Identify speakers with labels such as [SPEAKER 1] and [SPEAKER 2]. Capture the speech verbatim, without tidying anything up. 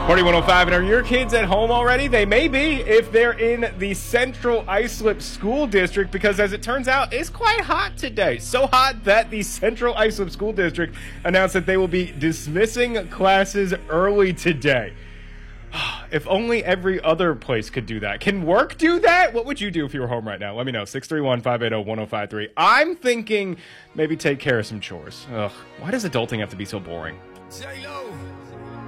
[SPEAKER 1] Party one oh five, and are your kids at home already? They may be if they're in the Central Islip School District, because as it turns out, it's quite hot today. So hot that the Central Islip School District announced that they will be dismissing classes early today. If only every other place could do that. Can work do that? What would you do if you were home right now? Let me know. six three one, five eight zero, one zero five three. I'm thinking maybe take care of some chores. Ugh, why does adulting have to be so boring?
[SPEAKER 2] J-Lo.